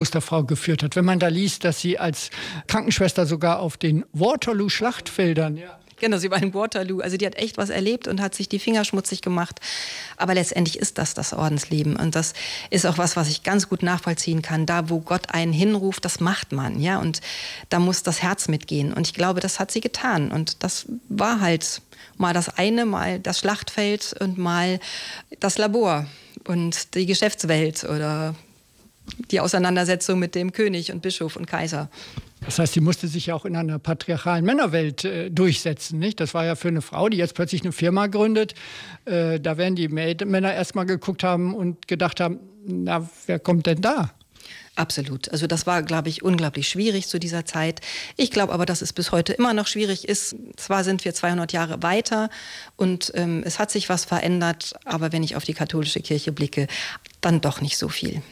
Klosterfrau geführt hat. Wenn man da liest, dass sie als Krankenschwester sogar auf den Waterloo-Schlachtfeldern... Ja. Genau, sie war in Waterloo. Also die hat echt was erlebt und hat sich die Finger schmutzig gemacht. Aber letztendlich ist das Ordensleben. Und das ist auch was ich ganz gut nachvollziehen kann. Da, wo Gott einen hinruft, das macht man. Ja? Und da muss das Herz mitgehen. Und ich glaube, das hat sie getan. Und das war halt mal das eine, mal das Schlachtfeld und mal das Labor und die Geschäftswelt oder die Auseinandersetzung mit dem König und Bischof und Kaiser. Das heißt, sie musste sich ja auch in einer patriarchalen Männerwelt durchsetzen, nicht? Das war ja für eine Frau, die jetzt plötzlich eine Firma gründet. Da werden die Männer erst mal geguckt haben und gedacht haben, na, wer kommt denn da? Absolut. Also das war, glaube ich, unglaublich schwierig zu dieser Zeit. Ich glaube aber, dass es bis heute immer noch schwierig ist. Zwar sind wir 200 Jahre weiter und es hat sich was verändert, aber wenn ich auf die katholische Kirche blicke, dann doch nicht so viel.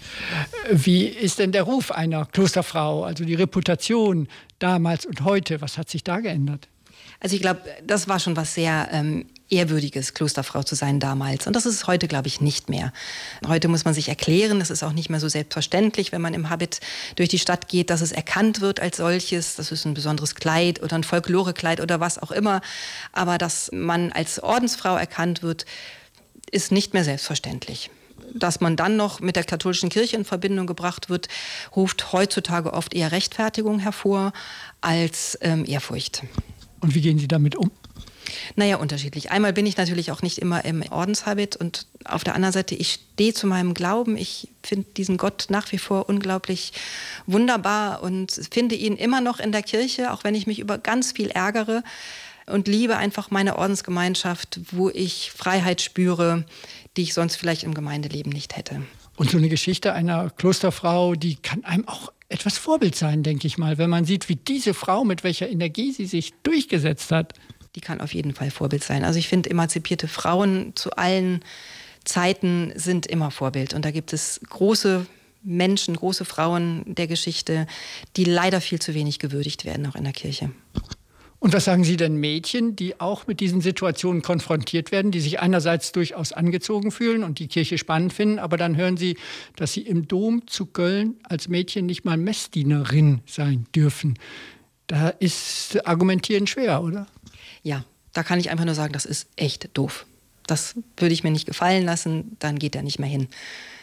Wie ist denn der Ruf einer Klosterfrau, also die Reputation damals und heute? Was hat sich da geändert? Also ich glaube, das war schon was sehr Ehrwürdiges, Klosterfrau zu sein damals. Und das ist es heute, glaube ich, nicht mehr. Heute muss man sich erklären, das ist auch nicht mehr so selbstverständlich, wenn man im Habit durch die Stadt geht, dass es erkannt wird als solches. Das ist ein besonderes Kleid oder ein Folklorekleid oder was auch immer. Aber dass man als Ordensfrau erkannt wird, ist nicht mehr selbstverständlich. Dass man dann noch mit der katholischen Kirche in Verbindung gebracht wird, ruft heutzutage oft eher Rechtfertigung hervor als Ehrfurcht. Und wie gehen Sie damit um? Naja, unterschiedlich. Einmal bin ich natürlich auch nicht immer im Ordenshabit und auf der anderen Seite, ich stehe zu meinem Glauben. Ich finde diesen Gott nach wie vor unglaublich wunderbar und finde ihn immer noch in der Kirche, auch wenn ich mich über ganz viel ärgere. Und liebe einfach meine Ordensgemeinschaft, wo ich Freiheit spüre, die ich sonst vielleicht im Gemeindeleben nicht hätte. Und so eine Geschichte einer Klosterfrau, die kann einem auch etwas Vorbild sein, denke ich mal, wenn man sieht, wie diese Frau, mit welcher Energie sie sich durchgesetzt hat. Die kann auf jeden Fall Vorbild sein. Also ich finde, emanzipierte Frauen zu allen Zeiten sind immer Vorbild. Und da gibt es große Menschen, große Frauen der Geschichte, die leider viel zu wenig gewürdigt werden, auch in der Kirche. Und was sagen Sie denn Mädchen, die auch mit diesen Situationen konfrontiert werden, die sich einerseits durchaus angezogen fühlen und die Kirche spannend finden, aber dann hören sie, dass sie im Dom zu Köln als Mädchen nicht mal Messdienerin sein dürfen. Da ist Argumentieren schwer, oder? Ja, da kann ich einfach nur sagen, das ist echt doof. Das würde ich mir nicht gefallen lassen, dann geht er nicht mehr hin.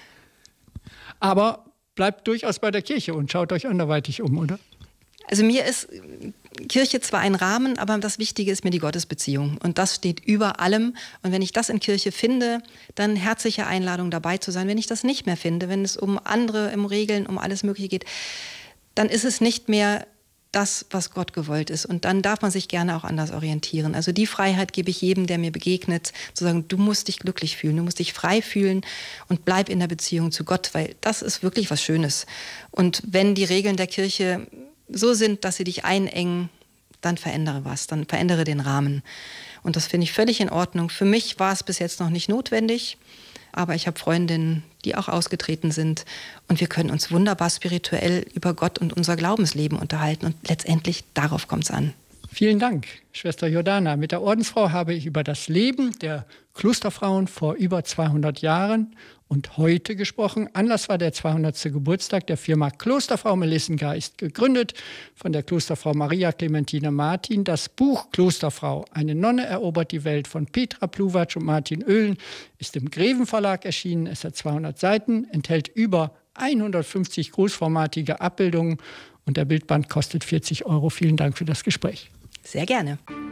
Aber bleibt durchaus bei der Kirche und schaut euch anderweitig um, oder? Also mir ist Kirche zwar ein Rahmen, aber das Wichtige ist mir die Gottesbeziehung. Und das steht über allem. Und wenn ich das in Kirche finde, dann herzliche Einladung dabei zu sein. Wenn ich das nicht mehr finde, wenn es um andere, um Regeln, um alles Mögliche geht, dann ist es nicht mehr das, was Gott gewollt ist. Und dann darf man sich gerne auch anders orientieren. Also die Freiheit gebe ich jedem, der mir begegnet, zu sagen, du musst dich glücklich fühlen, du musst dich frei fühlen und bleib in der Beziehung zu Gott, weil das ist wirklich was Schönes. Und wenn die Regeln der Kirche so sind, dass sie dich einengen, dann verändere was, dann verändere den Rahmen. Und das finde ich völlig in Ordnung. Für mich war es bis jetzt noch nicht notwendig, aber ich habe Freundinnen, die auch ausgetreten sind und wir können uns wunderbar spirituell über Gott und unser Glaubensleben unterhalten und letztendlich darauf kommt es an. Vielen Dank, Schwester Jordana. Mit der Ordensfrau habe ich über das Leben der Klosterfrauen vor über 200 Jahren und heute gesprochen. Anlass war der 200. Geburtstag der Firma Klosterfrau Melissengeist, gegründet von der Klosterfrau Maria Clementine Martin. Das Buch Klosterfrau, eine Nonne erobert die Welt von Petra Pluwatsch und Martin Oehlen ist im Greven Verlag erschienen. Es hat 200 Seiten, enthält über 150 großformatige Abbildungen und der Bildband kostet 40 €. Vielen Dank für das Gespräch. Sehr gerne.